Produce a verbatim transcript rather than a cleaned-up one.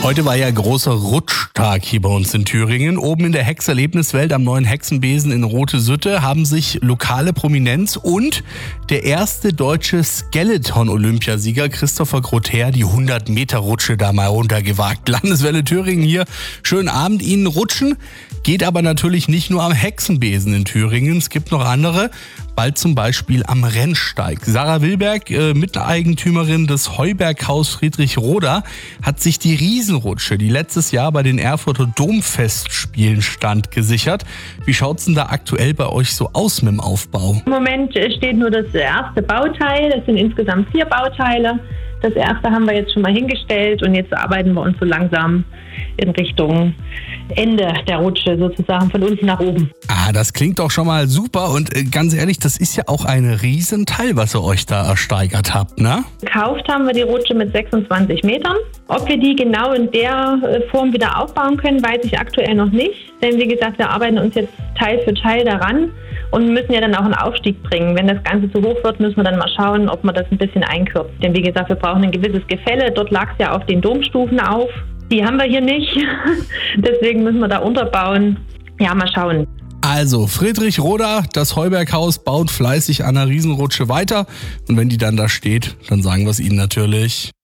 Heute war ja großer Rutschtag hier bei uns in Thüringen. Oben in der Hexerlebniswelt am neuen Hexenbesen in Rote-Sütte haben sich lokale Prominenz und der erste deutsche Skeleton-Olympiasieger Christopher Grother die hundert-Meter-Rutsche da mal runtergewagt. Landeswelle Thüringen hier. Schönen Abend Ihnen rutschen. Geht aber natürlich nicht nur am Hexenbesen in Thüringen. Es gibt noch andere. Bald zum Beispiel am Rennsteig. Sarah Wilberg, äh, Miteigentümerin des Heuberghaus Friedrich Roda, hat sich die Riesenrutsche, die letztes Jahr bei den Erfurter Domfestspielen stand, gesichert. Wie schaut's denn da aktuell bei euch so aus mit dem Aufbau? Im Moment steht nur das erste Bauteil. Es sind insgesamt vier Bauteile. Das erste haben wir jetzt schon mal hingestellt und jetzt arbeiten wir uns so langsam in Richtung Ende der Rutsche sozusagen von unten nach oben. Ah, das klingt doch schon mal super und äh, ganz ehrlich, das ist ja auch ein Riesenteil, was ihr euch da ersteigert habt, ne? Gekauft haben wir die Rutsche mit sechsundzwanzig Metern. Ob wir die genau in der Form wieder aufbauen können, weiß ich aktuell noch nicht. Denn wie gesagt, wir arbeiten uns jetzt Teil für Teil daran und müssen ja dann auch einen Aufstieg bringen. Wenn das Ganze zu hoch wird, müssen wir dann mal schauen, ob man das ein bisschen einkürzt. Denn wie gesagt, wir brauchen ein gewisses Gefälle. Dort lag es ja auf den Domstufen auf. Die haben wir hier nicht. Deswegen müssen wir da unterbauen. Ja, mal schauen. Also, Friedrich Roda, das Heuberghaus, baut fleißig an der Riesenrutsche weiter. Und wenn die dann da steht, dann sagen wir es Ihnen natürlich.